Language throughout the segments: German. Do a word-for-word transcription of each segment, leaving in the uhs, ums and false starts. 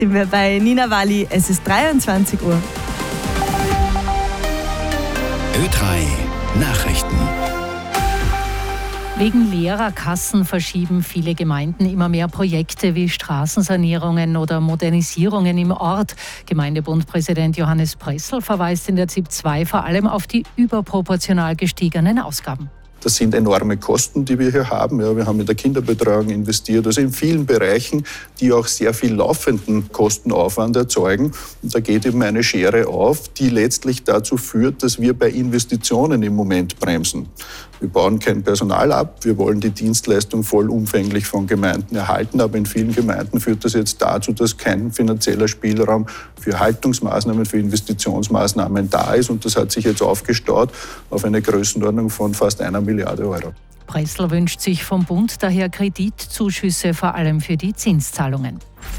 Sind wir bei Nina Wally. Es ist dreiundzwanzig Uhr. Ö drei Nachrichten. Wegen leerer Kassen verschieben viele Gemeinden immer mehr Projekte wie Straßensanierungen oder Modernisierungen im Ort. Gemeindebundpräsident Johannes Pressl verweist in der Z I P zwei vor allem auf die überproportional gestiegenen Ausgaben. Das sind enorme Kosten, die wir hier haben. Ja, wir haben in der Kinderbetreuung investiert, also in vielen Bereichen, die auch sehr viel laufenden Kostenaufwand erzeugen. Und da geht eben eine Schere auf, die letztlich dazu führt, dass wir bei Investitionen im Moment bremsen. Wir bauen kein Personal ab, wir wollen die Dienstleistung vollumfänglich von Gemeinden erhalten, aber in vielen Gemeinden führt das jetzt dazu, dass kein finanzieller Spielraum für Haltungsmaßnahmen, für Investitionsmaßnahmen da ist. Und das hat sich jetzt aufgestaut auf eine Größenordnung von fast einer Milliarde Euro. Pressl wünscht sich vom Bund daher Kreditzuschüsse, vor allem für die Zinszahlungen.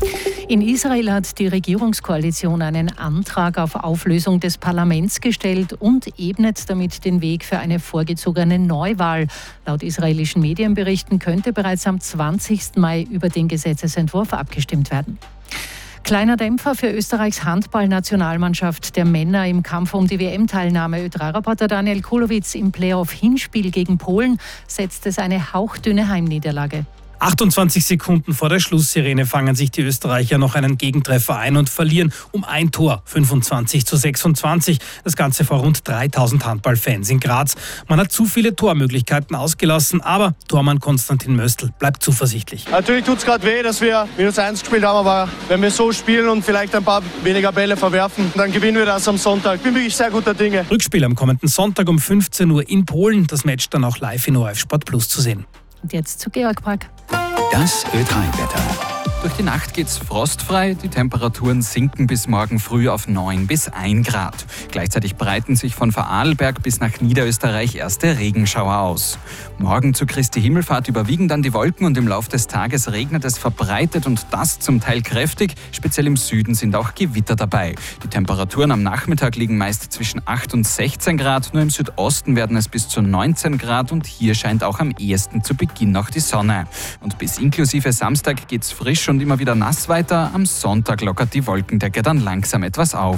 In Israel hat die Regierungskoalition einen Antrag auf Auflösung des Parlaments gestellt und ebnet damit den Weg für eine vorgezogene Neuwahl. Laut israelischen Medienberichten könnte bereits am zwanzigsten Mai über den Gesetzesentwurf abgestimmt werden. Kleiner Dämpfer für Österreichs Handballnationalmannschaft der Männer im Kampf um die W M-Teilnahme. Ö drei Reporter Daniel Kulowitz: Im Playoff-Hinspiel gegen Polen setzt es eine hauchdünne Heimniederlage. achtundzwanzig Sekunden vor der Schlusssirene fangen sich die Österreicher noch einen Gegentreffer ein und verlieren um ein Tor, fünfundzwanzig zu sechsundzwanzig. Das Ganze vor rund dreitausend Handballfans in Graz. Man hat zu viele Tormöglichkeiten ausgelassen, aber Tormann Konstantin Möstl bleibt zuversichtlich. Natürlich tut es gerade weh, dass wir minus eins gespielt haben, aber wenn wir so spielen und vielleicht ein paar weniger Bälle verwerfen, dann gewinnen wir das am Sonntag. Ich bin wirklich sehr guter Dinge. Rückspiel am kommenden Sonntag um fünfzehn Uhr in Polen. Das Match dann auch live in O R F Sport Plus zu sehen. Und jetzt zu Georg Brack. Das Ö drei Wetter. Durch die Nacht geht's frostfrei, die Temperaturen sinken bis morgen früh auf neun bis ein Grad. Gleichzeitig breiten sich von Vorarlberg bis nach Niederösterreich erste Regenschauer aus. Morgen zu Christi Himmelfahrt überwiegen dann die Wolken und im Laufe des Tages regnet es verbreitet und das zum Teil kräftig. Speziell im Süden sind auch Gewitter dabei. Die Temperaturen am Nachmittag liegen meist zwischen acht und sechzehn Grad, nur im Südosten werden es bis zu neunzehn Grad und hier scheint auch am ehesten zu Beginn noch die Sonne. Und bis inklusive Samstag geht's frisch und immer wieder nass weiter. Am Sonntag lockert die Wolkendecke dann langsam etwas auf.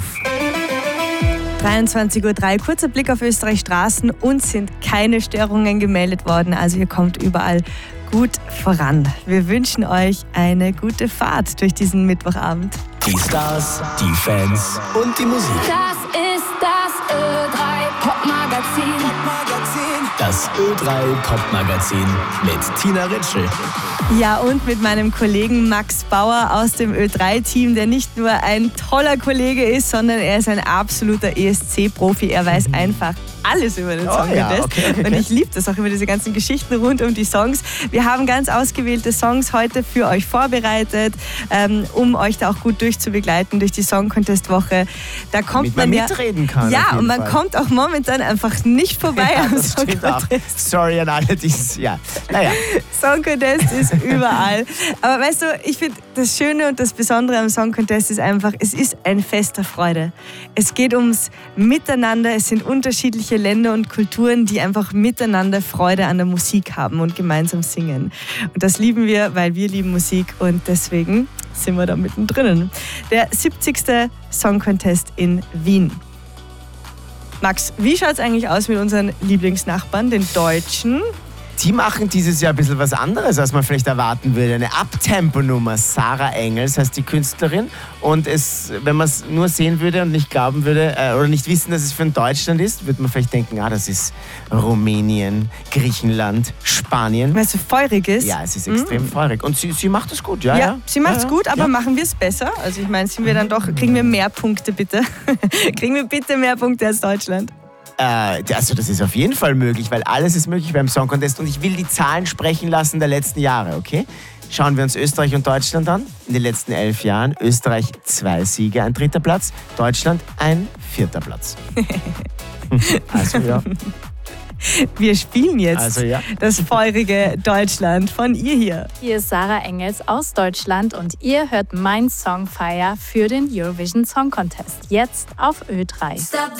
dreiundzwanzig Uhr drei, kurzer Blick auf Österreichs Straßen. Uns sind keine Störungen gemeldet worden, also ihr kommt überall gut voran. Wir wünschen euch eine gute Fahrt durch diesen Mittwochabend. Die Stars, die Fans und die Musik. Das ist das Ö drei Popmagazin. Das Ö drei Popmagazin mit Tina Ritschl. Ja, und mit meinem Kollegen Max Bauer aus dem Ö drei Team, der nicht nur ein toller Kollege ist, sondern er ist ein absoluter E S C-Profi. Er weiß einfach alles über den Song oh, ja, Contest. okay, okay. Und ich liebe das auch, über diese ganzen Geschichten rund um die Songs. Wir haben ganz ausgewählte Songs heute für euch vorbereitet, ähm, um euch da auch gut durchzubegleiten durch die Song Contest Woche. Da kommt Damit man, man ja, mitreden kann. ja, und man Fall. kommt auch momentan einfach nicht vorbei ja, am das Song stimmt auch. Contest. Sorry an alle, die es, ja, naja. Song Contest ist überall. Aber weißt du, ich finde, das Schöne und das Besondere am Song Contest ist einfach, es ist ein Fest der Freude. Es geht ums Miteinander, es sind unterschiedliche Länder und Kulturen, die einfach miteinander Freude an der Musik haben und gemeinsam singen. Und das lieben wir, weil wir lieben Musik und deswegen sind wir da mittendrin. Der siebzigste Song Contest in Wien. Max, wie schaut es eigentlich aus mit unseren Lieblingsnachbarn, den Deutschen? Die machen dieses Jahr ein bisschen was anderes, als man vielleicht erwarten würde. Eine Abtempo-Nummer. Sarah Engels heißt die Künstlerin. Und es, wenn man es nur sehen würde und nicht glauben würde, äh, oder nicht wissen, dass es für Deutschland ist, würde man vielleicht denken, ah, das ist Rumänien, Griechenland, Spanien. Weil es so feurig ist. Ja, es ist extrem mm. feurig. Und sie, sie macht es gut, ja. Ja, ja. sie macht es ja, gut, aber ja. machen wir es besser? Also ich meine, sind wir dann doch, kriegen wir mehr Punkte bitte? Kriegen wir bitte mehr Punkte als Deutschland? Äh, also das ist auf jeden Fall möglich, weil alles ist möglich beim Song Contest und ich will die Zahlen sprechen lassen der letzten Jahre, okay? Schauen wir uns Österreich und Deutschland an. In den letzten elf Jahren Österreich zwei Siege, ein dritter Platz, Deutschland ein vierter Platz. Also ja. Wir spielen jetzt also, ja. das feurige Deutschland von ihr hier. Hier ist Sarah Engels aus Deutschland und ihr hört mein Song Fire für den Eurovision Song Contest. Jetzt auf Ö drei.